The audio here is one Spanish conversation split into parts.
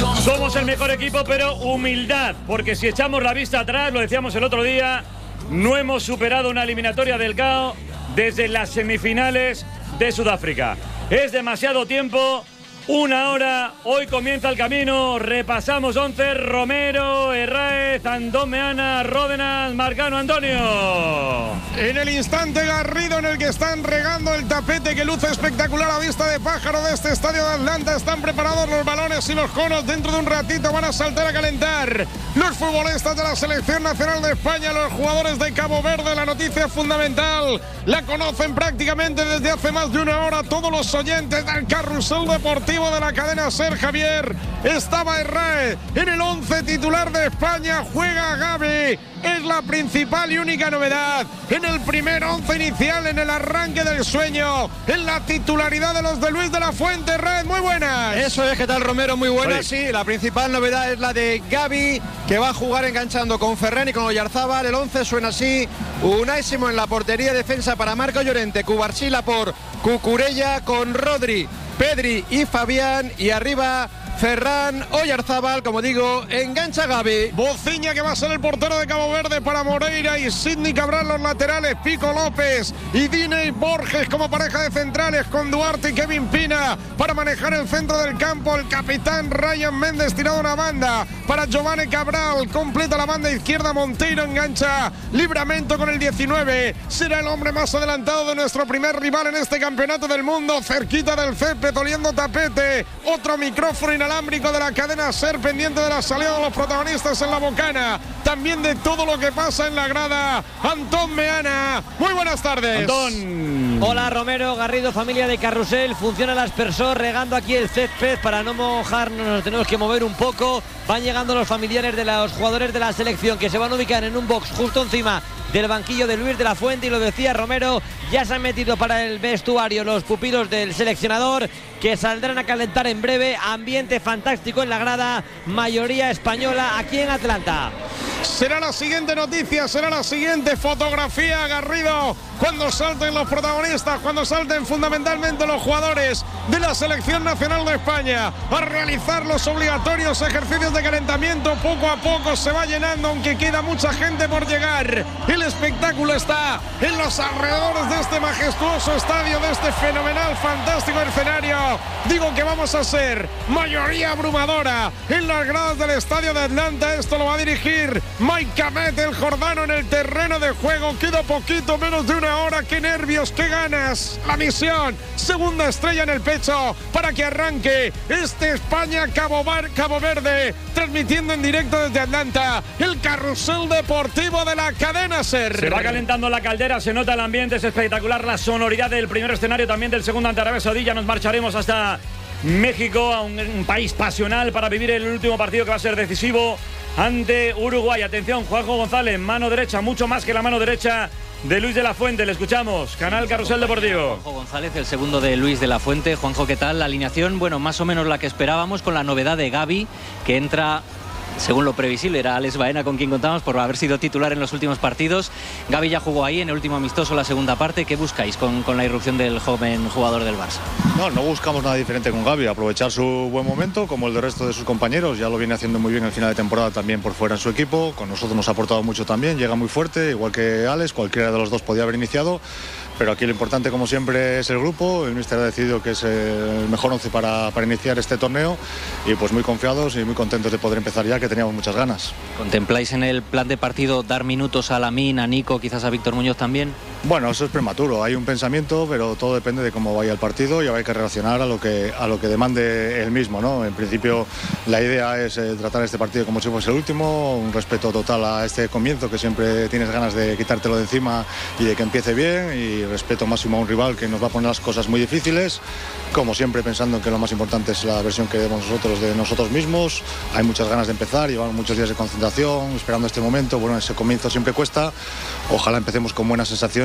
Somos el mejor equipo, pero humildad, porque si echamos la vista atrás, lo decíamos el otro día, no hemos superado una eliminatoria del CAO desde las semifinales de Sudáfrica. Es demasiado tiempo. Una hora, hoy comienza el camino, repasamos 11, Romero, Herráez, Antón Meana, Ródenas, Marcano, Antonio. En el instante Garrido en el que están regando el tapete que luce espectacular a vista de pájaro de este estadio de Atlanta, están preparados los balones y los conos, dentro de un ratito van a saltar a calentar los futbolistas de la Selección Nacional de España, los jugadores de Cabo Verde. La noticia fundamental la conocen prácticamente desde hace más de una hora todos los oyentes del carrusel deportivo de la cadena SER. Javier, estaba Herráez en el 11 titular de España, juega Gavi, es la principal y única novedad en el primer 11 inicial, en el arranque del sueño, en la titularidad de los de Luis de la Fuente. Herráez, muy buenas. Eso es, ¿qué tal, Romero? Muy buenas. Sí, la principal novedad es la de Gavi, que va a jugar enganchando con Ferran y con Oyarzábal. El 11 suena así: Unai Simón en la portería, defensa para Marco Llorente, Cubarsí por Cucurella, con Rodri, Pedri y Fabián, y arriba Ferran, Oyarzábal, como digo, engancha Gavi. Bociña, que va a ser el portero de Cabo Verde para Moreira, y Sidney Cabral los laterales, Pico López y Diney Borges como pareja de centrales, con Duarte y Kevin Pina para manejar el centro del campo. El capitán Ryan Méndez tirado a una banda para Giovanni Cabral, completa la banda izquierda. Monteiro engancha Livramento con el 19, será el hombre más adelantado de nuestro primer rival en este campeonato del mundo, cerquita del césped, oliendo tapete. Otro micrófono inalámbrico de la cadena SER, pendiente de la salida de los protagonistas en la bocana, también de todo lo que pasa en la grada. Antón Meana, muy buenas tardes. Antón. Hola, Romero, Garrido, familia de Carrusel. Funciona el aspersor regando aquí el césped para no mojarnos, nos tenemos que mover un poco. Van llegando los familiares de los jugadores de la selección, que se van a ubicar en un box justo encima del banquillo de Luis de la Fuente. Y lo decía Romero, ya se han metido para el vestuario los pupilos del seleccionador, que saldrán a calentar en breve. Ambiente fantástico en la grada, mayoría española aquí en Atlanta. Será la siguiente noticia, será la siguiente fotografía, Garrido, cuando salten los protagonistas, cuando salten fundamentalmente los jugadores de la Selección Nacional de España a realizar los obligatorios ejercicios de calentamiento. Poco a poco se va llenando, aunque queda mucha gente por llegar. El espectáculo está en los alrededores de este majestuoso estadio, de este fenomenal, fantástico escenario. Digo que vamos a ser mayoría abrumadora en las gradas del estadio de Atlanta. Esto lo va a dirigir Mike Hamed, el jordano, en el terreno de juego. Queda poquito menos de una hora. ¡Qué nervios, qué ganas! La misión, segunda estrella en el pecho para que arranque este España-Cabo Verde, transmitiendo en directo desde Atlanta el carrusel deportivo de la cadena SER. Se va calentando la caldera, se nota el ambiente, es espectacular la sonoridad del primer escenario, también del segundo ante Arabia Saudí. Ya nos marcharemos hasta México, a un país pasional, para vivir el último partido que va a ser decisivo ante Uruguay. Atención, Juanjo González, mano derecha, mucho más que la mano derecha de Luis de la Fuente. Le escuchamos, Canal Carrusel Deportivo. Juanjo González, el segundo de Luis de la Fuente. Juanjo, ¿qué tal? La alineación, bueno, más o menos la que esperábamos, con la novedad de Gavi, que entra, según lo previsible, era Alex Baena con quien contábamos por haber sido titular en los últimos partidos. Gavi ya jugó ahí en el último amistoso, la segunda parte. ¿Qué buscáis con la irrupción del joven jugador del Barça? No buscamos nada diferente con Gavi, aprovechar su buen momento como el del resto de sus compañeros. Ya lo viene haciendo muy bien el final de temporada también por fuera en su equipo. Con nosotros nos ha aportado mucho también, llega muy fuerte, igual que Alex. Cualquiera de los dos podía haber iniciado, pero aquí lo importante, como siempre, es el grupo. El míster ha decidido que es el mejor 11 para iniciar este torneo, y pues muy confiados y muy contentos de poder empezar ya, que teníamos muchas ganas. ¿Contempláis en el plan de partido dar minutos a Lamine, a Nico, quizás a Víctor Muñoz también? Bueno, eso es prematuro, hay un pensamiento, pero todo depende de cómo vaya el partido y hay que reaccionar a lo que demande él mismo, ¿no? En principio la idea es tratar este partido como si fuese el último, un respeto total a este comienzo, que siempre tienes ganas de quitártelo de encima y de que empiece bien, y respeto máximo a un rival que nos va a poner las cosas muy difíciles, como siempre pensando en que lo más importante es la versión que demos nosotros de nosotros mismos. Hay muchas ganas de empezar, llevamos muchos días de concentración esperando este momento. Bueno, ese comienzo siempre cuesta, ojalá empecemos con buenas sensaciones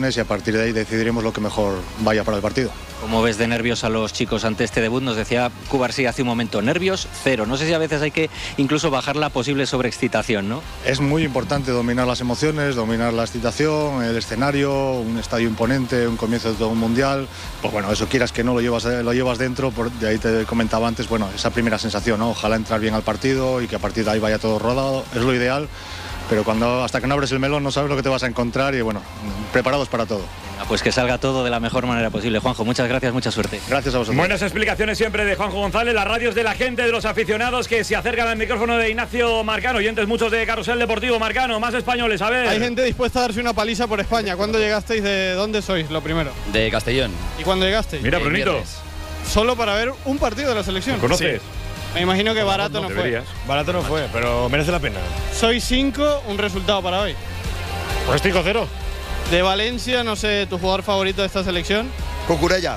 sensaciones y a partir de ahí decidiremos lo que mejor vaya para el partido. ¿Cómo ves de nervios a los chicos ante este debut? Nos decía Cubarsí hace un momento, nervios cero. No sé si a veces hay que incluso bajar la posible sobreexcitación, ¿no? Es muy importante dominar las emociones, dominar la excitación, el escenario, un estadio imponente, un comienzo de todo un mundial. Pues bueno, eso quieras que no lo llevas dentro, de ahí te comentaba antes, bueno, esa primera sensación, ¿no? Ojalá entrar bien al partido y que a partir de ahí vaya todo rodado, es lo ideal. Pero hasta que no abres el melón no sabes lo que te vas a encontrar y bueno, preparados para todo. Pues que salga todo de la mejor manera posible. Juanjo, muchas gracias, mucha suerte. Gracias a vosotros. Buenas explicaciones siempre de Juanjo González, las radios de la gente, de los aficionados que se acercan al micrófono de Ignacio Marcano, oyentes muchos de Carrusel Deportivo. Marcano, más españoles, a ver. Hay gente dispuesta a darse una paliza por España. ¿Cuándo llegasteis? ¿De dónde sois, lo primero? De Castellón. ¿Y cuándo llegasteis? Mira, Brunito. Solo para ver un partido de la selección. ¿Lo conoces? Sí. Me imagino que barato no fue. Barato no fue, pero merece la pena. Soy 5, un resultado para hoy. Pues 5-0. De Valencia, no sé, tu jugador favorito de esta selección. Cucurella.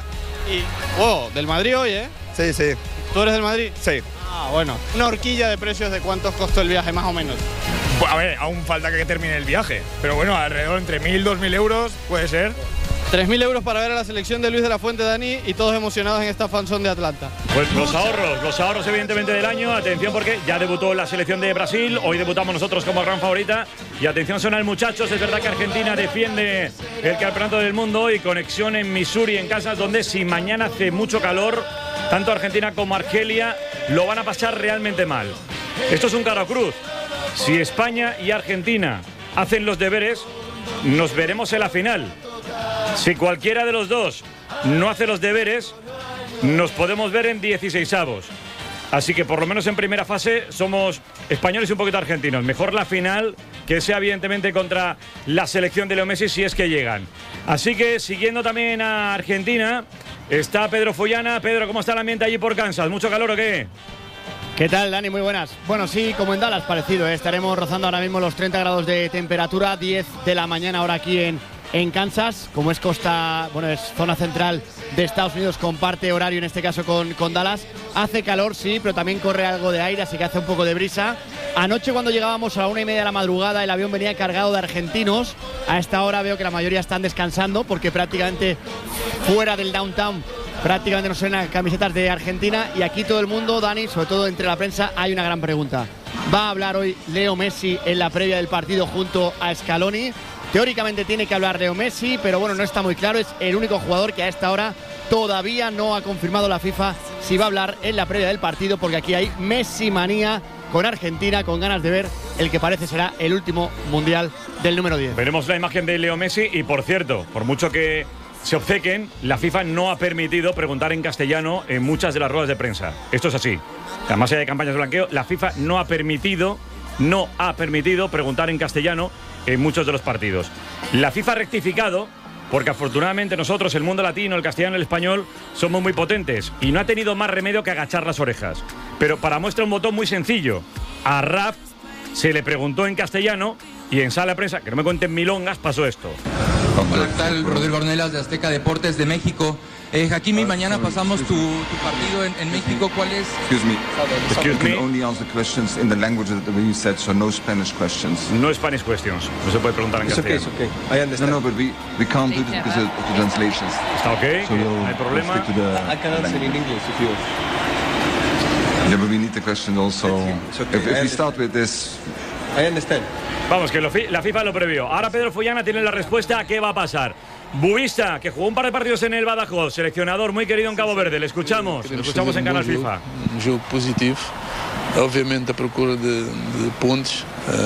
Y, del Madrid hoy, ¿eh? Sí, sí. ¿Tú eres del Madrid? Sí. Ah, bueno. Una horquilla de precios de cuánto costó el viaje, más o menos. Pues, a ver, aún falta que termine el viaje. Pero bueno, alrededor entre 1.000 y 2.000 euros puede ser. 3.000 euros para ver a la selección de Luis de la Fuente, Dani, y todos emocionados en esta fanzón de Atlanta. Pues los ahorros evidentemente del año. Atención porque ya debutó la selección de Brasil, hoy debutamos nosotros como gran favorita. Y atención son al muchachos, es verdad que Argentina defiende el campeonato del mundo y conexión en Missouri, en Kansas, donde si mañana hace mucho calor, tanto Argentina como Argelia lo van a pasar realmente mal. Esto es un caro cruz. Si España y Argentina hacen los deberes, nos veremos en la final. Si cualquiera de los dos no hace los deberes, nos podemos ver en 16avos. Así que por lo menos en primera fase somos españoles y un poquito argentinos. Mejor la final que sea evidentemente contra la selección de Leo Messi si es que llegan. Así que siguiendo también a Argentina está Pedro Follana. Pedro, ¿cómo está el ambiente allí por Kansas? ¿Mucho calor o qué? ¿Qué tal, Dani? Muy buenas. Bueno, sí, como en Dallas, parecido, ¿eh? Estaremos rozando ahora mismo los 30 grados de temperatura, 10 de la mañana ahora aquí en Kansas. Como es costa, bueno, es zona central de Estados Unidos, comparte horario en este caso con Dallas. Hace calor, sí, pero también corre algo de aire, así que hace un poco de brisa. Anoche cuando llegábamos a la 1:30 de la madrugada, el avión venía cargado de argentinos. A esta hora veo que la mayoría están descansando porque prácticamente fuera del downtown prácticamente no suenan camisetas de Argentina. Y aquí todo el mundo, Dani, sobre todo entre la prensa, hay una gran pregunta. ¿Va a hablar hoy Leo Messi en la previa del partido junto a Scaloni? Teóricamente tiene que hablar Leo Messi, pero bueno, no está muy claro. Es el único jugador que a esta hora todavía no ha confirmado la FIFA si va a hablar en la previa del partido, porque aquí hay Messi manía con Argentina, con ganas de ver el que parece será el último mundial del número 10. Veremos la imagen de Leo Messi y, por cierto, por mucho que se obcequen, la FIFA no ha permitido preguntar en castellano en muchas de las ruedas de prensa. Esto es así. Además hay campañas de blanqueo. La FIFA no ha permitido preguntar en castellano en muchos de los partidos. La FIFA ha rectificado porque afortunadamente nosotros, el mundo latino, el castellano y el español, somos muy potentes y no ha tenido más remedio que agachar las orejas. Pero para muestra un botón muy sencillo. A Raf se le preguntó en castellano y en sala de prensa, que no me cuenten milongas, pasó esto. Hola, ¿qué tal? Rodrigo Ornelas de Azteca Deportes de México. Hakimi, mañana pasamos tu partido en México. ¿Cuál es? Excuse me. I can only answer questions in the language that you said, so no Spanish questions. No Spanish questions. No se puede preguntar en castellano. It's okay. I understand. No, but we can't do this because of the translations. Está ok. So no hay problema. I can answer in English if you. Yeah, but we need the question also. Okay. If we start with this. I understand. Vamos, que la FIFA lo previó. Ahora Pedro Follana tiene la respuesta a qué va a pasar. Buista, que jugó un par de partidos en el Badajoz, seleccionador muy querido en Cabo Verde. Le escuchamos en Canal FIFA. Um jogo positivo, obviamente a procura de pontos.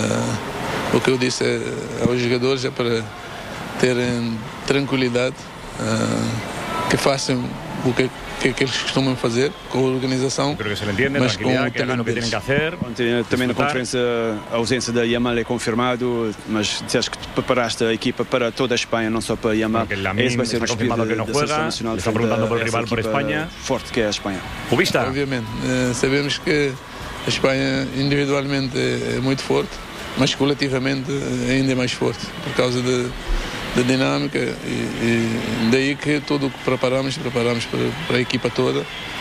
O que eu disse aos jogadores é para terem tranquilidade, que façam o que eles costumam fazer com a organização. Creo que se le entiende, mas tranquilidad, que hagan lo que tienen que hacer. Também na conferência a ausência da Yamal é confirmado, mas disseste que preparaste a equipa para toda a Espanha, não só para Yamal. Ese vai ser o espírito que no juega, está preguntando por el rival por España. Forte que é a Espanha. Buista. Obviamente, sabemos que a Espanha individualmente é muito forte, mas coletivamente ainda é mais forte, por causa da dinâmica e daí que tudo o que preparamos para a equipa toda.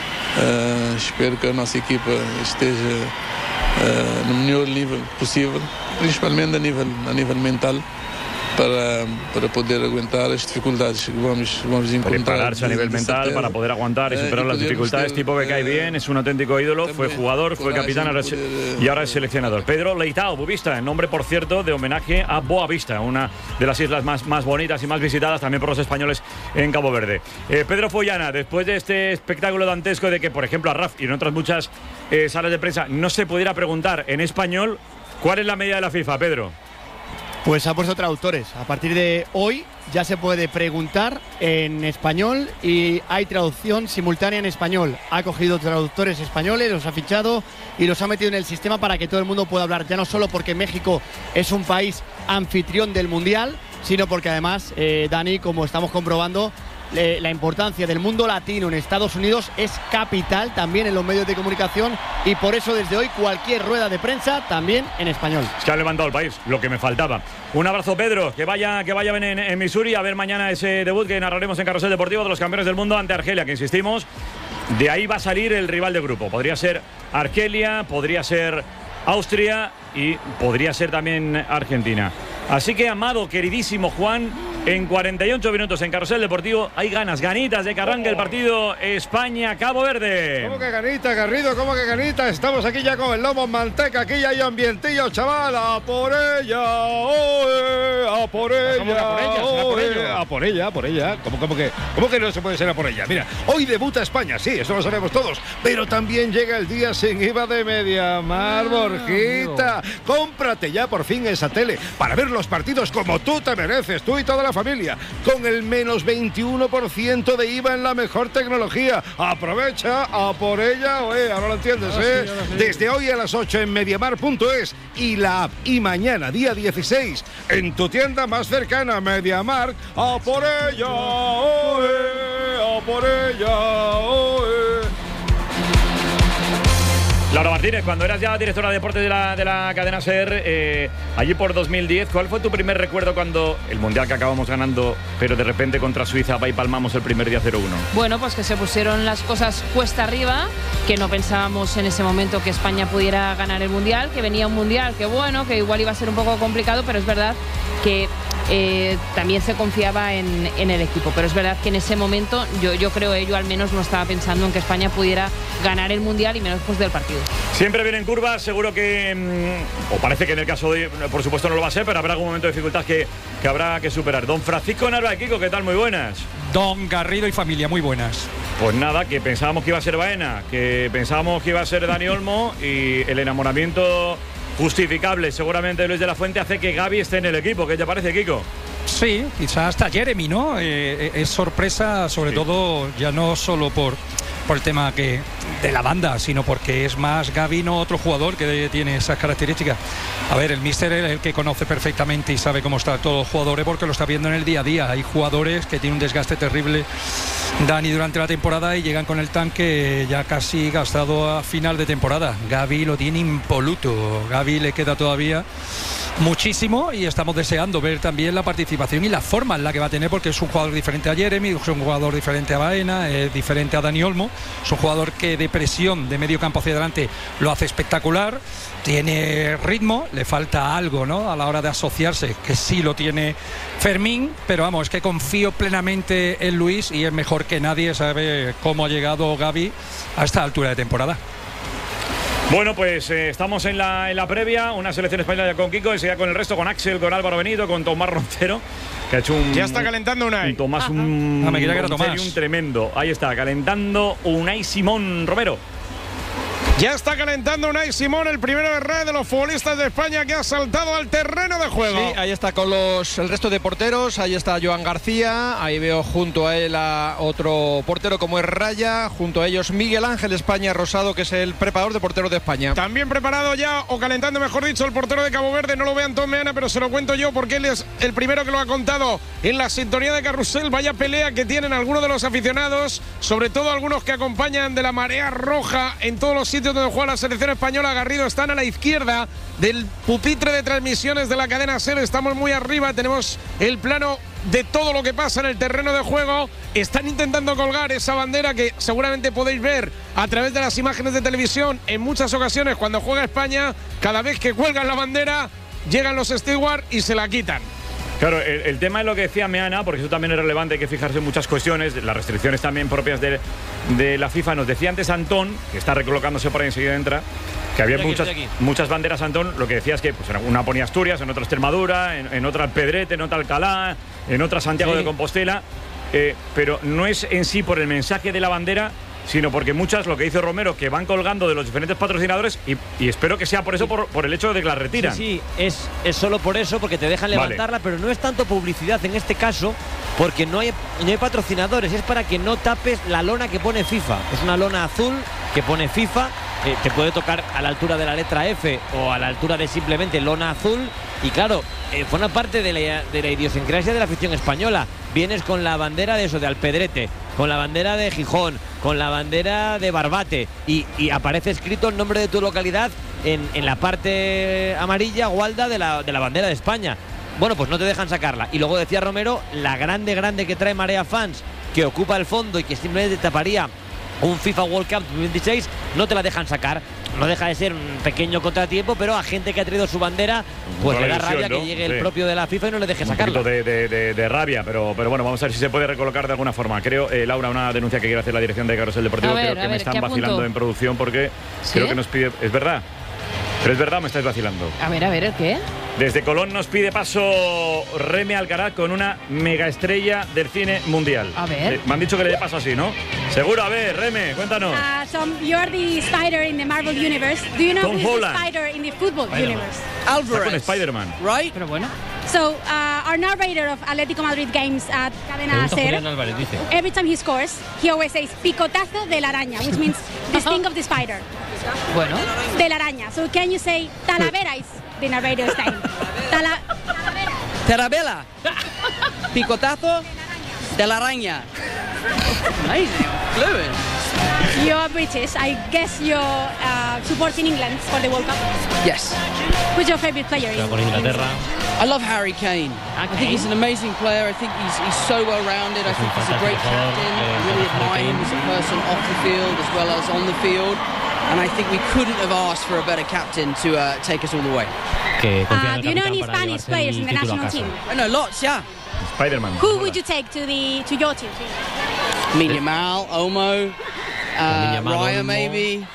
Espero que a nossa equipa esteja no melhor nível possível, principalmente a nível mental, para poder aguentar las dificultades que vamos a encontrar. Prepararse a nivel mental para poder aguantar y superar las dificultades. Tipo que cae bien, es un auténtico ídolo, fue jugador, fue capitán y ahora es seleccionador. Pedro Leitao, Boavista, en nombre, por cierto, de homenaje a Boavista, una de las islas más bonitas y más visitadas también por los españoles en Cabo Verde. Pedro Follana, después de este espectáculo dantesco de que, por ejemplo, a Raf y en otras muchas salas de prensa no se pudiera preguntar en español, ¿cuál es la medida de la FIFA, Pedro? Pues ha puesto traductores. A partir de hoy ya se puede preguntar en español y hay traducción simultánea en español. Ha cogido traductores españoles, los ha fichado y los ha metido en el sistema para que todo el mundo pueda hablar. Ya no solo porque México es un país anfitrión del Mundial, sino porque además, Dani, como estamos comprobando, la importancia del mundo latino en Estados Unidos es capital también en los medios de comunicación y por eso desde hoy cualquier rueda de prensa también en español. Es que ha levantado el país, lo que me faltaba. Un abrazo, Pedro, que vaya bien en Missouri a ver mañana ese debut que narraremos en Carrusel Deportivo de los campeones del mundo ante Argelia, que insistimos, de ahí va a salir el rival de grupo. Podría ser Argelia, podría ser Austria y podría ser también Argentina. Así que, amado, queridísimo Juan, en 48 minutos en Carrusel Deportivo hay ganitas de que arranque el partido España-Cabo Verde. ¿Cómo que ganita, Garrido? ¿Cómo que ganita? Estamos aquí ya con el lomo manteca, aquí ya hay ambientillo, chaval. ¡A por ella! ¡Oe! ¡A por ella! ¡A por ella! ¿Cómo que no se puede ser a por ella? Mira, hoy debuta España, sí, eso lo sabemos todos, pero también llega el día sin IVA de Mediamar, Borjita. Cómprate ya por fin esa tele para ver los partidos como tú te mereces, tú y toda la familia, con el menos 21% de IVA en la mejor tecnología. Aprovecha, a por ella, ahora lo entiendes, Desde hoy a las 8 en Mediamar.es y la app, y mañana, día 16, en tu tienda más cercana, Mediamar. A por ella, a por ella, Laura Martínez, cuando eras ya directora de deportes de la cadena SER, allí por 2010, ¿cuál fue tu primer recuerdo cuando el Mundial que acabamos ganando, pero de repente contra Suiza va y palmamos el primer día 0-1? Bueno, pues que se pusieron las cosas cuesta arriba, que no pensábamos en ese momento que España pudiera ganar el Mundial, que venía un Mundial que bueno, que igual iba a ser un poco complicado, pero es verdad que también se confiaba en el equipo. Pero es verdad que en ese momento yo creo, yo al menos no estaba pensando en que España pudiera ganar el Mundial y menos después del partido. Siempre vienen curvas, seguro que, o parece que en el caso de, por supuesto no lo va a ser, pero habrá algún momento de dificultad que habrá que superar. Don Francisco Narváez, Kiko, ¿qué tal? Muy buenas. Don Garrido y familia, muy buenas. Pues nada, que pensábamos que iba a ser Baena, que pensábamos que iba a ser Dani Olmo y el enamoramiento justificable seguramente de Luis de la Fuente hace que Gavi esté en el equipo. ¿Qué te parece, Kiko? Sí, quizás hasta Jeremy, ¿no? Es sorpresa, sobre todo, ya no solo por el tema de la banda, sino porque es más Gavi, no otro jugador que tiene esas características. A ver, el míster es el que conoce perfectamente y sabe cómo están todos los jugadores porque lo está viendo en el día a día. Hay jugadores que tienen un desgaste terrible, Dani, durante la temporada y llegan con el tanque ya casi gastado a final de temporada. Gavi lo tiene impoluto. Gavi le queda todavía muchísimo y estamos deseando ver también la participación y la forma en la que va a tener, porque es un jugador diferente a Jeremy, es un jugador diferente a Baena, es diferente a Dani Olmo, es un jugador que de presión de medio campo hacia adelante lo hace espectacular, tiene ritmo, le falta algo, ¿no?, a la hora de asociarse, que sí lo tiene Fermín, pero vamos, es que confío plenamente en Luis y es mejor que nadie sabe cómo ha llegado Gavi a esta altura de temporada. Bueno, pues estamos en la previa, una selección española con Kiko, enseguida con el resto, con Axel, con Álvaro Benito, con Tomás Roncero, que ha hecho un... Ya está calentando Unai. Un Tomás, un tremendo. Ahí está, calentando Unai Simón Romero. Ya está calentando Unai Simón, el primero de red de los futbolistas de España que ha saltado al terreno de juego. Sí, ahí está con el resto de porteros. Ahí está Joan García. Ahí veo junto a él a otro portero como es Raya. Junto a ellos Miguel Ángel España Rosado, que es el preparador de porteros de España. También preparado ya, o calentando mejor dicho, el portero de Cabo Verde. No lo vean Tom Meana, pero se lo cuento yo porque él es el primero que lo ha contado en la sintonía de Carrusel. Vaya pelea que tienen algunos de los aficionados, sobre todo algunos que acompañan de la marea roja en todos los sitios donde juega la selección española. Garrido, están a la izquierda del pupitre de transmisiones de la cadena SER. Estamos muy arriba, tenemos el plano de todo lo que pasa en el terreno de juego. Están intentando colgar esa bandera que seguramente podéis ver a través de las imágenes de televisión en muchas ocasiones cuando juega España. Cada vez que cuelgan la bandera llegan los stewards y se la quitan. Claro, el tema es lo que decía Meana, porque eso también es relevante, hay que fijarse en muchas cuestiones, las restricciones también propias de la FIFA. Nos decía antes Antón, que está recolocándose por ahí, enseguida entra, que había muchas banderas, Antón. Lo que decía es que pues, una ponía Asturias, en otra Extremadura, en otra Pedrete, en otra Alcalá, en otra Santiago de Compostela, pero no es en sí por el mensaje de la bandera, sino porque muchas, lo que dice Romero, que van colgando de los diferentes patrocinadores y espero que sea por eso, por el hecho de que la retiran. Sí, es solo por eso, porque te dejan levantarla, pero no es tanto publicidad en este caso, porque no hay patrocinadores, es para que no tapes la lona que pone FIFA. Es una lona azul que pone FIFA, te puede tocar a la altura de la letra F o a la altura de simplemente lona azul, y claro, forma parte de la idiosincrasia de la afición española. Vienes con la bandera de Alpedrete, con la bandera de Gijón, con la bandera de Barbate, y aparece escrito el nombre de tu localidad en la parte amarilla, gualda de la bandera de España. Bueno, pues no te dejan sacarla. Y luego decía Romero, la grande que trae Marea Fans, que ocupa el fondo y que simplemente taparía un FIFA World Cup 2026, no te la dejan sacar. No deja de ser un pequeño contratiempo, pero a gente que ha traído su bandera, pues le da rabia, ¿no? Que llegue el propio de la FIFA y no le deje sacarla. Un poquito de rabia, pero bueno, vamos a ver si se puede recolocar de alguna forma. Creo, Laura, una denuncia que quiere hacer la dirección de Carrusel Deportivo. Creo que me están vacilando en producción porque creo que nos pide... ¿Es verdad? ¿Pero es verdad o me estáis vacilando? A ver, ¿el qué? Desde Colón nos pide paso Reme Alcaraz con una mega estrella del cine mundial. A ver. Me han dicho que le dé paso así, ¿no? Seguro, a ver, Reme, cuéntanos. So you're the Spider in the Marvel universe. Do you know Tom who's Holland. the Spider in the football universe? Está con Spider-Man. Right? Pero bueno. So our narrator of Atlético Madrid games at Cadena SER, every time he scores, he always says picotazo de la araña, which means the sting of the spider. Bueno. De la araña. So can you say Talavera is the narrator's name? Tarabella. Picotazo de la araña. Amazing. Fluent. You're British. I guess you're supporting England for the World Cup. Yes. Who's your favorite player? I love Harry Kane. I think he's an amazing player. I think he's so well rounded. I think he's a great captain. I really admire him as a person off the field as well as on the field. And I think we couldn't have asked for a better captain to take us all the way. Do you know any Spanish players in the national team? I know lots, yeah. Spider-Man. Who would you take to your team? Yamal, Olmo, Raya maybe.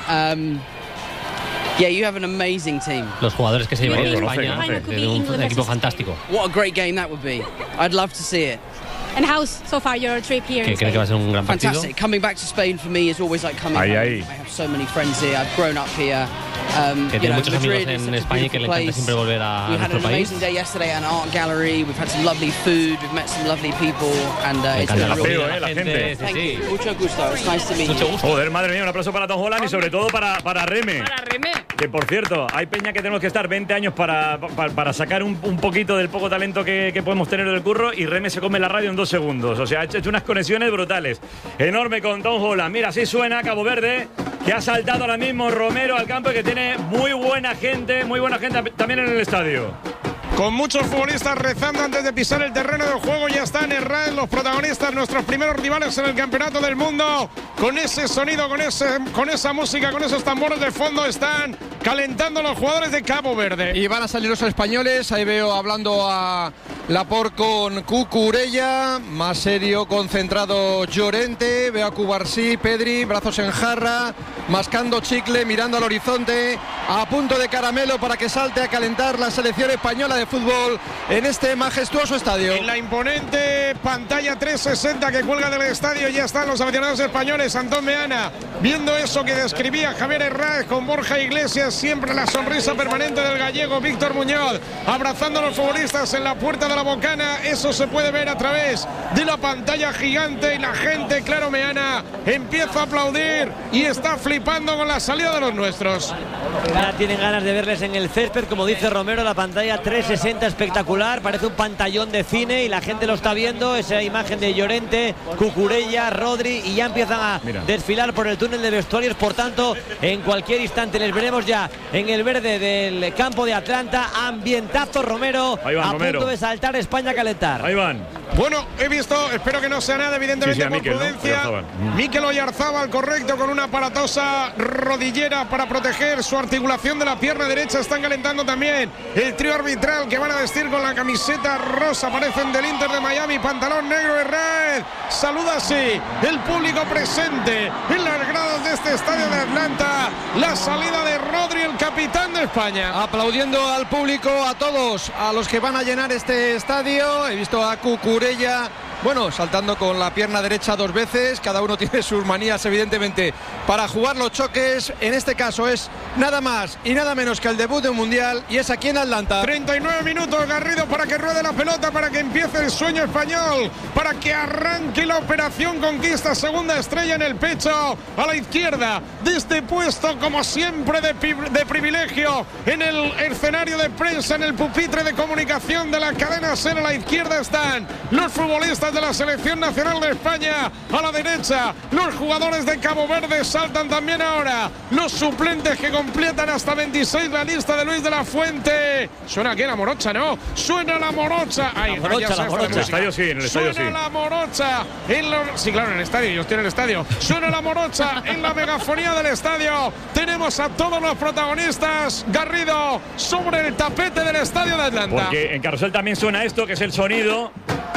Yeah, you have an amazing team. Los jugadores que se llevan de España, de un equipo fantástico. What a great game that would be. I'd love to see it. And how's so far your trip here in Spain? ¿Cree que va a ser un gran partido? Fantastic. Coming back to Spain for me is always like coming home. I have so many friends here. I've grown up here. Que tiene muchos amigos en España y que le encanta siempre volver a nuestro país. We had an amazing day yesterday at an art gallery. We've had some lovely food. We've met some lovely people. And it's been a real la gente. Thank you. Mucho gusto. It's nice to meet you. Joder, madre mía, un aplauso para Tom Holland y sobre todo para Reme. Para Reme. Que por cierto, hay peña que tenemos que estar 20 años para sacar un poquito del poco talento que podemos tener del curro, y Reme se come la radio en 2 segundos. O sea, ha hecho unas conexiones brutales. Enorme con Tom Holland. Mira, así suena Cabo Verde, que ha saltado ahora mismo Romero al campo y que tiene muy buena gente también en el estadio. Con muchos futbolistas rezando antes de pisar el terreno de juego. Ya están en RAN los protagonistas, nuestros primeros rivales en el Campeonato del Mundo. Con ese sonido, con esa música, con esos tambores de fondo, están calentando los jugadores de Cabo Verde. Y van a salir los españoles. Ahí veo hablando a Laporte con Cucurella, más serio, concentrado Llorente. Veo a Cubarsí, Pedri, brazos en jarra, mascando chicle, mirando al horizonte, a punto de caramelo para que salte a calentar la selección española de fútbol en este majestuoso estadio. En la imponente pantalla 360 que cuelga del estadio ya están los aficionados españoles. Antón Meana viendo eso que describía Javier Herráez con Borja Iglesias, siempre la sonrisa permanente del gallego Víctor Muñoz, abrazando a los futbolistas en la puerta de la Bocana. Eso se puede ver a través de la pantalla gigante y la gente, claro, Meana empieza a aplaudir y está flipando con la salida de los nuestros. Ya tienen ganas de verles en el césped, como dice Romero, la pantalla 360 espectacular, parece un pantallón de cine y la gente lo está viendo, esa imagen de Llorente, Cucurella, Rodri, y ya empiezan a desfilar por el túnel de vestuarios. Por tanto, en cualquier instante les veremos ya en el verde del campo de Atlanta. Ambientazo, Romero, Ahí van, a Romero. punto de saltar España a calentar. Ahí van. Bueno, he visto, espero que no sea nada, evidentemente sí, por Mikel, prudencia. ¿no? Mikel Oyarzábal, correcto, con una aparatosa rodillera para proteger su articulación de la pierna derecha. Están calentando también el trío arbitral que van a vestir con la camiseta rosa. Aparecen del Inter de Miami, pantalón negro de red. Saluda así el público presente en las gradas de este estadio de Atlanta. La salida de Rodri, el capitán de España. Aplaudiendo al público, a todos, a los que van a llenar este estadio. He visto a Cucurella, bueno, saltando con la pierna derecha 2 veces. Cada uno tiene sus manías, evidentemente, para jugar los choques. En este caso es nada más y nada menos que el debut de un mundial, y es aquí en Atlanta. 39 minutos, Garrido, para que ruede la pelota, para que empiece el sueño español, para que arranque la operación conquista. Segunda estrella en el pecho, a la izquierda de este puesto, como siempre, de privilegio en el escenario de prensa, en el pupitre de comunicación de la cadena SER. A la izquierda están los futbolistas de la selección nacional de España. A la derecha, los jugadores de Cabo Verde. Saltan también ahora los suplentes que completan hasta 26 la lista de Luis de la Fuente. Suena aquí la morocha, ¿no? Suena la morocha. Ay, la morocha. En el estadio sí, en el estadio sí. Suena la morocha. Sí, claro, en el estadio, yo estoy en el estadio. Suena la morocha en la megafonía del estadio. Tenemos a todos los protagonistas, Garrido, sobre el tapete del estadio de Atlanta. Porque en Carrusel también suena esto, que es el sonido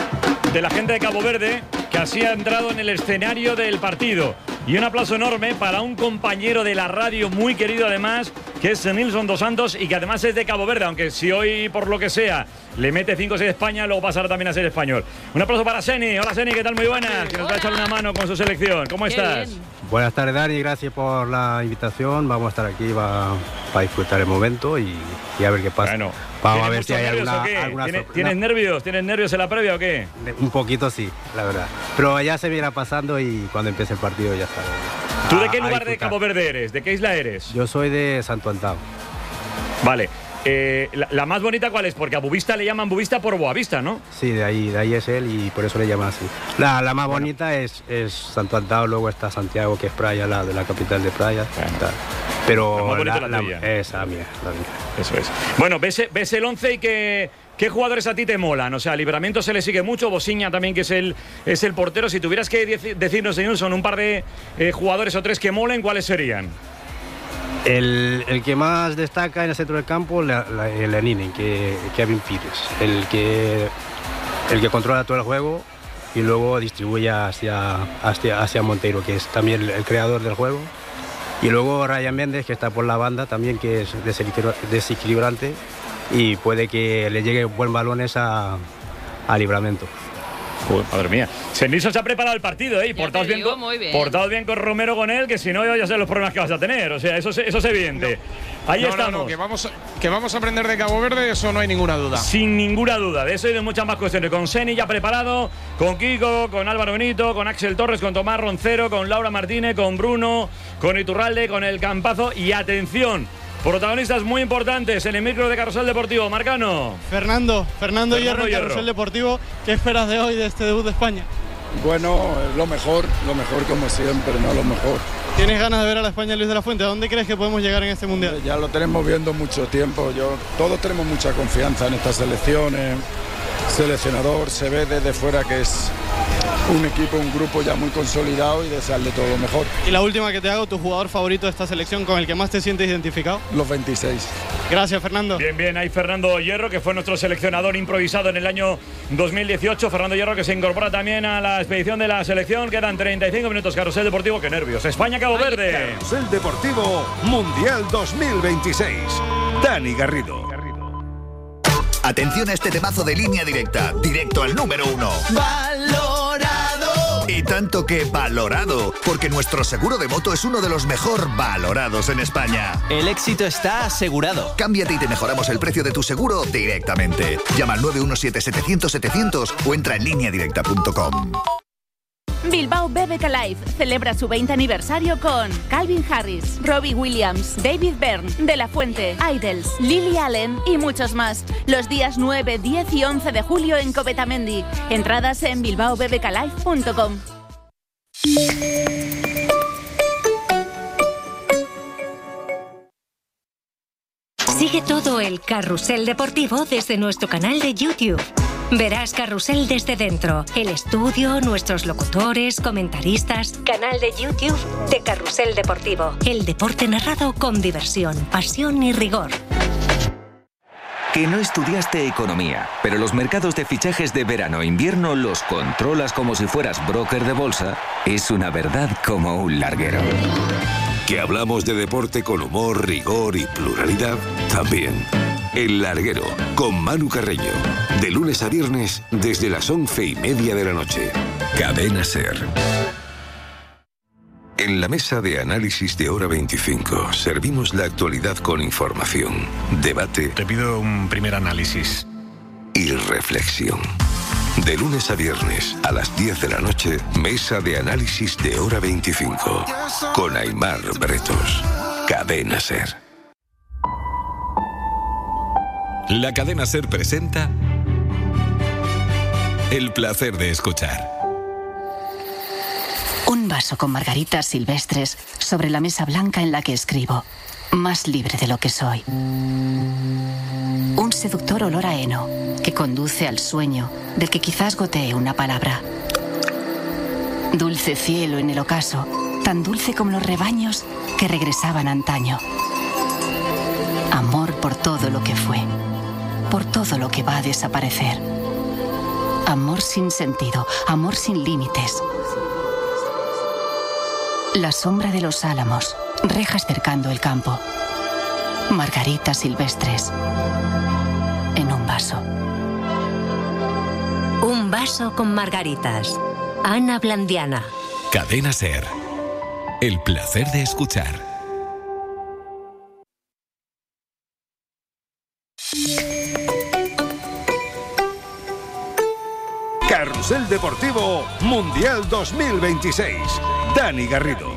de la gente de Cabo Verde, que así ha entrado en el escenario del partido. Y un aplauso enorme para un compañero de la radio muy querido además, que es Nilson dos Santos, y que además es de Cabo Verde, aunque si hoy por lo que sea le mete 5 o 6 de España, luego pasará también a ser español. Un aplauso para Seni. Hola Seni, ¿qué tal? Muy buenas. Que nos va a echar una mano con su selección. ¿Cómo estás? Buenas tardes, Dani, gracias por la invitación. Vamos a estar aquí para disfrutar el momento y a ver qué pasa. Bueno, vamos a ver si hay alguna ¿Tienes nervios? ¿Tienes nervios en la previa o qué? Un poquito sí, la verdad. Pero ya se viene pasando y cuando empiece el partido ya está. ¿Tú de qué lugar de Cabo Verde eres? ¿De qué isla eres? Yo soy de Santo Antão. Vale. La más bonita, ¿cuál es? Porque a Boavista le llaman Boavista por Boavista, ¿no? Sí, de ahí es él y por eso le llaman así. La más bonita es Santo Antão, luego está Santiago, que es Praia, de la capital de Praia. Pero la más bonita la tuya. Esa mía, la mía. Eso es. Bueno, ves el 11 y ¿qué jugadores a ti te molan? O sea, a Livramento se le sigue mucho, Bosiña también, que es el portero. Si tuvieras que decirnos, Nilson, un par de jugadores o 3 que molen, ¿cuáles serían? El que más destaca en el centro del campo, el Lenine, Kevin Pires, el que controla todo el juego y luego distribuye hacia Monteiro, que es también el creador del juego. Y luego Ryan Méndez, que está por la banda también, que es desequilibrante y puede que le llegue buen balones a Livramento. Madre mía. Nilson se ha preparado el partido, ¿eh? Portaos bien con Romero, con él, que si no ya sé los problemas que vas a tener. O sea, eso es evidente. Ahí estamos. Que vamos a aprender de Cabo Verde, eso no hay ninguna duda. Sin ninguna duda. De eso y de muchas más cuestiones. Con Seni ya preparado, con Kiko, con Álvaro Benito, con Axel Torres, con Tomás Roncero, con Laura Martínez, con Bruno, con Iturralde, con el Campazo. Y atención, protagonistas muy importantes en el micro de Carrusel Deportivo. Marcano. Fernando Hierro en Carrusel Deportivo. ¿Qué esperas de hoy, de este debut de España? Bueno, lo mejor como siempre, ¿no? Lo mejor. ¿Tienes ganas de ver a la España Luis de la Fuente? ¿A dónde crees que podemos llegar en este mundial? Ya lo tenemos viendo mucho tiempo. Todos tenemos mucha confianza en estas selecciones. Seleccionador se ve desde fuera que es un equipo, un grupo ya muy consolidado y desearle todo lo mejor. Y la última que te hago, tu jugador favorito de esta selección, con el que más te sientes identificado. Los 26. Gracias, Fernando. Bien, hay Fernando Hierro, que fue nuestro seleccionador improvisado en el año 2018. Fernando Hierro, que se incorpora también a la expedición de la selección. Quedan 35 minutos. Carrusel Deportivo, qué nervios. España-Cabo Verde. Carrusel Deportivo Mundial 2026. Dani Garrido. Atención a este temazo de Línea Directa, directo al número 1. ¡Valorado! Y tanto que valorado, porque nuestro seguro de moto es uno de los mejor valorados en España. El éxito está asegurado. Cámbiate y te mejoramos el precio de tu seguro directamente. Llama al 917-700-700 o entra en lineadirecta.com. Bilbao BBK Live celebra su 20 aniversario con Calvin Harris, Robbie Williams, David Byrne, De La Fuente, Idols, Lily Allen y muchos más. Los días 9, 10 y 11 de julio en Covetamendi. Entradas en bilbaobbklive.com. Sigue todo el Carrusel Deportivo desde nuestro canal de YouTube. Verás Carrusel desde dentro. El estudio, nuestros locutores, comentaristas. Canal de YouTube de Carrusel Deportivo. El deporte narrado con diversión, pasión y rigor. Que no estudiaste economía, pero los mercados de fichajes de verano-invierno los controlas como si fueras broker de bolsa, es una verdad como un larguero. Que hablamos de deporte con humor, rigor y pluralidad, también. El Larguero, con Manu Carreño. De lunes a viernes, desde las 11:30 de la noche. Cadena SER. En la mesa de análisis de Hora 25, servimos la actualidad con información, debate... Te pido un primer análisis. ...y reflexión. De lunes a viernes, a las 10 de la noche, mesa de análisis de Hora 25. Con Aimar Bretos. Cadena SER. La Cadena SER presenta El placer de escuchar. Un vaso con margaritas silvestres sobre la mesa blanca en la que escribo. Más libre de lo que soy. Un seductor olor a heno que conduce al sueño del que quizás gotee una palabra. Dulce cielo en el ocaso, tan dulce como los rebaños que regresaban antaño. Amor por todo lo que fue, por todo lo que va a desaparecer. Amor sin sentido, amor sin límites. La sombra de los álamos, rejas cercando el campo. Margaritas silvestres en un vaso. Un vaso con margaritas. Ana Blandiana. Cadena SER. El placer de escuchar. Carrusel Deportivo Mundial 2026. Dani Garrido.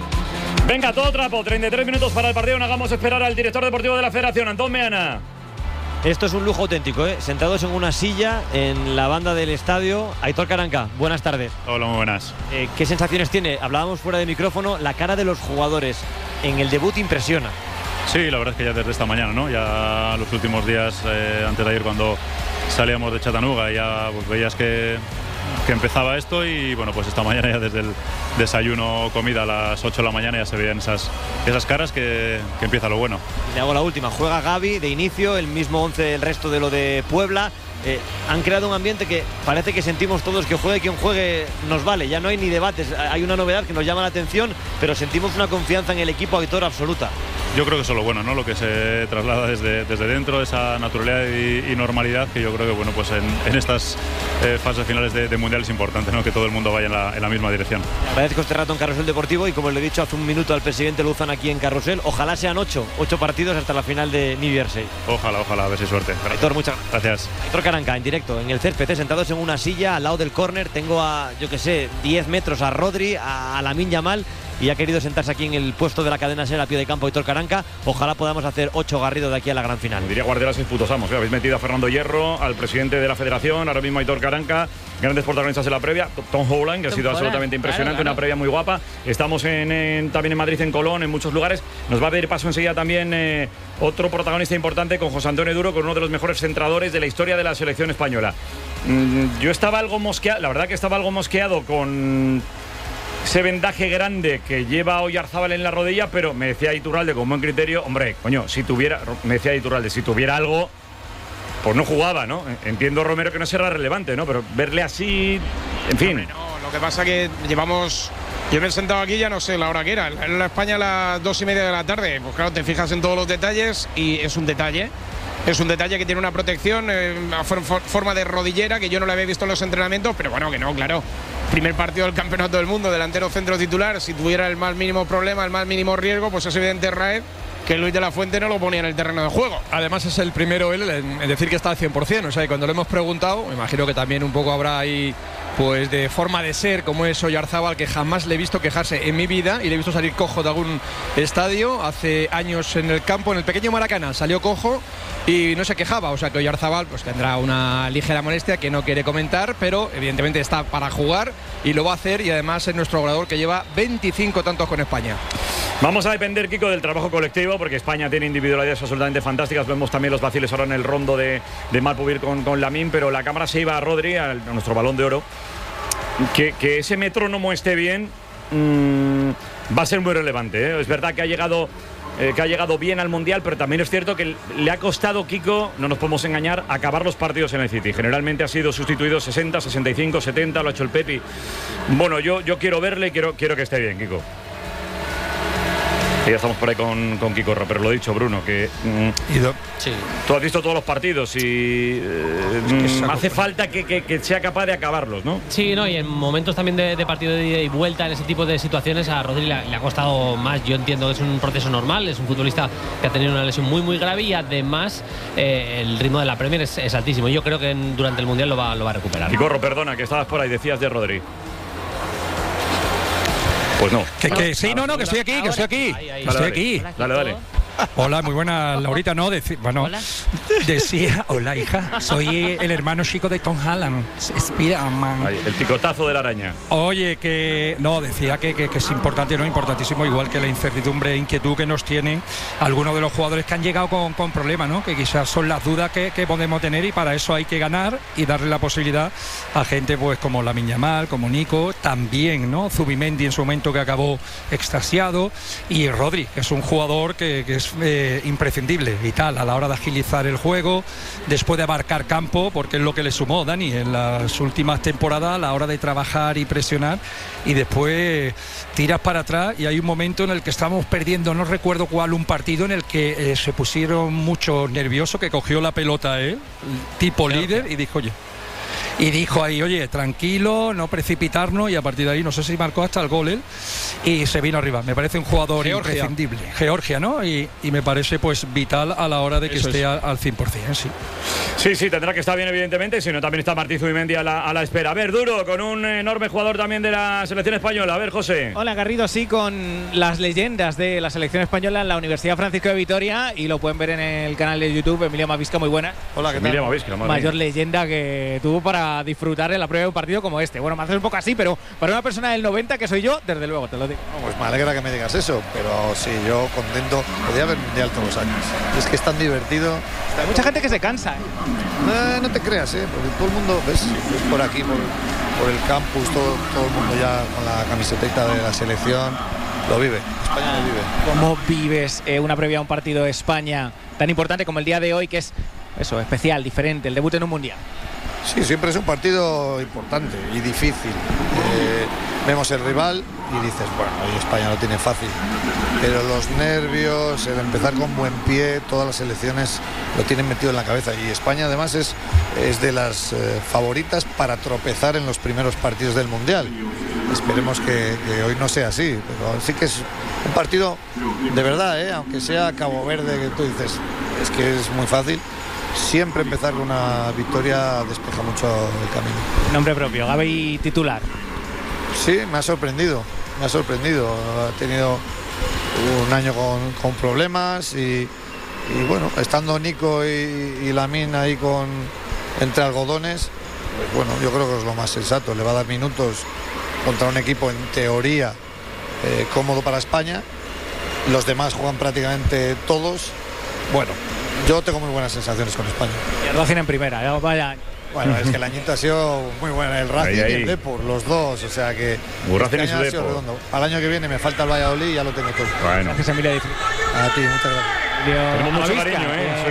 Venga, todo trapo, 33 minutos para el partido. No hagamos esperar al director deportivo de la Federación, Antón Meana. Esto es un lujo auténtico, ¿eh? Sentados en una silla en la banda del estadio. Aitor Caranca, buenas tardes. Hola, muy buenas. ¿Qué sensaciones tiene? Hablábamos fuera de micrófono, la cara de los jugadores en el debut impresiona. Sí, la verdad es que ya desde esta mañana, ¿no? Ya los últimos días, antes de ayer cuando salíamos de Chattanooga, ya pues, veías que empezaba esto y bueno, pues esta mañana ya desde el desayuno, comida a las 8 de la mañana ya se veían esas caras que empieza lo bueno. Le hago la última, juega Gavi de inicio, el mismo 11 del resto de lo de Puebla. Han creado un ambiente que parece que sentimos todos que juegue quien juegue nos vale, ya no hay ni debates, hay una novedad que nos llama la atención, pero sentimos una confianza en el equipo Aitor absoluta. Yo creo que eso es lo bueno, ¿no? Lo que se traslada desde dentro, esa naturalidad y normalidad que yo creo que bueno, pues en estas fases finales de Mundial es importante, ¿no? Que todo el mundo vaya en la misma dirección. Agradezco este rato en Carrusel Deportivo y como le he dicho hace un minuto al presidente Luzán aquí en Carrusel, ojalá sean 8 partidos hasta la final de New Jersey. Ojalá, a ver si suerte. Aitor, muchas gracias. Aitor Caranca, en directo, en el césped, sentados en una silla al lado del córner. Tengo a, 10 metros a Rodri, a Lamine Yamal, y ha querido sentarse aquí en el puesto de la cadena SER a pie de campo Aitor Caranca. Ojalá podamos hacer 8 Garrido de aquí a la gran final. Como diría Guardiola, 6 putos amos. Habéis metido a Fernando Hierro, al presidente de la Federación, ahora mismo Aitor Caranca, grandes protagonistas en la previa, Tom Holland, que ha sido absolutamente impresionante, claro. Una previa muy guapa. Estamos también en Madrid, en Colón, en muchos lugares. Nos va a pedir paso enseguida también otro protagonista importante con José Antonio Duro, con uno de los mejores centradores de la historia de la selección española. Yo estaba algo mosqueado, la verdad que estaba algo mosqueado con ese vendaje grande que lleva Oyarzábal en la rodilla, pero me decía Iturralde con buen criterio, hombre, coño, si tuviera algo, pues no jugaba, ¿no? Entiendo, Romero, que no será relevante, ¿no? Pero verle así, en fin. Hombre, no, lo que pasa que llevamos... Yo me he sentado aquí, ya no sé la hora que era. En la España a las 2:30 de la tarde. Pues claro, te fijas en todos los detalles y es un detalle. Es un detalle que tiene una protección forma de rodillera que yo no la había visto en los entrenamientos, pero bueno, que no, claro. Primer partido del campeonato del mundo, delantero centro titular. Si tuviera el más mínimo problema, el más mínimo riesgo, pues es evidente Raed que Luis de la Fuente no lo ponía en el terreno de juego. Además es el primero él en decir que está al 100%, o sea, y cuando lo hemos preguntado, me imagino que también un poco habrá ahí pues de forma de ser como es Oyarzábal, que jamás le he visto quejarse en mi vida y le he visto salir cojo de algún estadio. Hace años en el campo, en el pequeño Maracaná, salió cojo y no se quejaba, o sea que Oyarzábal pues tendrá una ligera molestia que no quiere comentar, pero evidentemente está para jugar y lo va a hacer, y además es nuestro goleador que lleva 25 tantos con España. Vamos a depender, Kiko, del trabajo colectivo, porque España tiene individualidades absolutamente fantásticas. Vemos también los vaciles ahora en el rondo de Malpubir con Lamine, pero la cámara se iba a Rodri, a nuestro Balón de Oro. Que ese metrónomo esté bien va a ser muy relevante, ¿eh? Es verdad que ha llegado bien al Mundial, pero también es cierto que le ha costado, Kiko, no nos podemos engañar, acabar los partidos en el City. Generalmente ha sido sustituido 60, 65, 70, lo ha hecho el Pepi. Bueno, yo quiero verle y quiero que esté bien, Kiko. Y ya estamos por ahí con Kiko, pero lo dicho, Bruno, que sí. Tú has visto todos los partidos y hace falta que sea capaz de acabarlos, ¿no? Sí, no, y en momentos también de partido de ida y vuelta, en ese tipo de situaciones, a Rodri le ha costado más. Yo entiendo que es un proceso normal, es un futbolista que ha tenido una lesión muy, muy grave y además el ritmo de la Premier es altísimo. Yo creo que durante el Mundial lo va a recuperar. Kiko, perdona, que estabas por ahí, decías de Rodri. Pues no. Sí, no, que estoy aquí, que estoy aquí. Estoy aquí. Dale. Hola, muy buena, Laurita, ¿no? Decía, hola, hija, soy el hermano chico de Tom Holland, Spiderman. El picotazo de la araña. Oye, decía que es importante, ¿no? Importantísimo, igual que la incertidumbre e inquietud que nos tienen algunos de los jugadores que han llegado con problemas, ¿no? Que quizás son las dudas que podemos tener, y para eso hay que ganar y darle la posibilidad a gente pues como Lamine Yamal, como Nico, también, ¿no? Zubimendi en su momento, que acabó extasiado, y Rodri, que es un jugador que es imprescindible, vital a la hora de agilizar el juego, después de abarcar campo, porque es lo que le sumó Dani en las últimas temporadas a la hora de trabajar y presionar, y después tiras para atrás, y hay un momento en el que estamos perdiendo, no recuerdo cuál, un partido en el que se pusieron mucho nerviosos, que cogió la pelota tipo líder y dijo oye, tranquilo, no precipitarnos, y a partir de ahí no sé si marcó hasta el gol él y se vino arriba. Me parece un jugador imprescindible. Georgia, ¿no? Y me parece pues vital a la hora de que esté al 100%, sí. Sí, tendrá que estar bien, evidentemente, si no también está Martí Zubimendi a la espera. A ver, Duro, con un enorme jugador también de la selección española. A ver, José. Hola, Garrido, sí, con las leyendas de la selección española en la Universidad Francisco de Vitoria, y lo pueden ver en el canal de YouTube. Emilio Mavisca, muy buena. Hola, ¿qué tal? Emilio Mavisca, mayor leyenda que tuvo para disfrutar en la prueba de un partido como este. Bueno, me hace un poco así, pero para una persona del 90 que soy yo, desde luego, te lo digo. Pues me alegra que me digas eso, pero sí, yo contento. Podría haber Mundial todos los años. Es que es tan divertido. Hay mucha gente que se cansa, No te creas, porque todo el mundo, ves por aquí, por el campus, todo el mundo ya con la camiseta de la selección lo vive. España lo vive. ¿Cómo vives una previa a un partido de España tan importante como el día de hoy, que es eso, especial, diferente, el debut en un Mundial? Sí, siempre es un partido importante y difícil. Vemos el rival y dices, bueno, hoy España lo tiene fácil, pero los nervios, el empezar con buen pie, todas las selecciones lo tienen metido en la cabeza, y España además es de las favoritas para tropezar en los primeros partidos del Mundial. Esperemos que hoy no sea así, pero sí que es un partido de verdad, aunque sea Cabo Verde, que tú dices, es que es muy fácil. Siempre empezar con una victoria despeja mucho el camino. Nombre propio, Gavi titular. Sí, me ha sorprendido. Ha tenido un año con problemas y bueno, estando Nico y Lamine ahí entre algodones, pues bueno, yo creo que es lo más sensato. Le va a dar minutos contra un equipo en teoría cómodo para España. Los demás juegan prácticamente todos. Bueno, yo tengo muy buenas sensaciones con España. Y el Racing en primera, vaya. Bueno, es que el añito ha sido muy bueno, el Racing y el Depor, los dos, o sea que Racing este año ha sido redondo. Al año que viene me falta el Valladolid y ya lo tengo todo. Bueno. Gracias, Emilia. A ti, muchas gracias. Tenemos mucho cariño,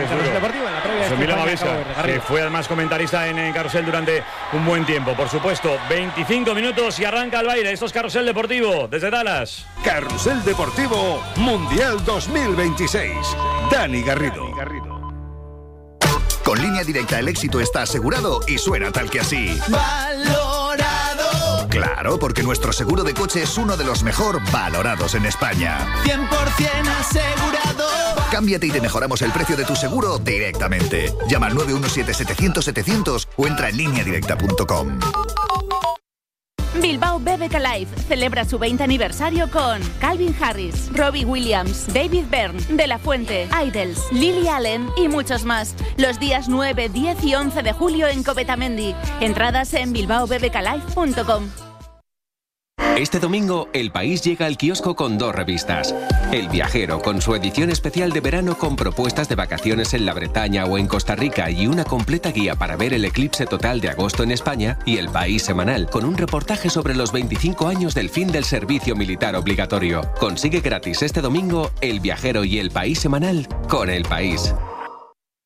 Emilia Mavisca, que fue además comentarista en Carrusel durante un buen tiempo. Por supuesto, 25 minutos y arranca el baile. Esto es Carrusel Deportivo, desde Dallas. Carrusel Deportivo Mundial 2026. Dani Garrido. Con Línea Directa el éxito está asegurado y suena tal que así. ¡Valorado! Claro, porque nuestro seguro de coche es uno de los mejor valorados en España. 100% asegurado. Cámbiate y te mejoramos el precio de tu seguro directamente. Llama al 917-700-700 o entra en lineadirecta.com. Bilbao BBK Live celebra su 20 aniversario con Calvin Harris, Robbie Williams, David Byrne, De La Fuente, Idols, Lily Allen y muchos más. Los días 9, 10 y 11 de julio en Covetamendi. Entradas en bilbaobbklive.com. Este domingo, El País llega al kiosco con 2 revistas. El Viajero, con su edición especial de verano con propuestas de vacaciones en la Bretaña o en Costa Rica y una completa guía para ver el eclipse total de agosto en España. Y El País semanal, con un reportaje sobre los 25 años del fin del servicio militar obligatorio. Consigue gratis este domingo El Viajero y El País semanal con El País.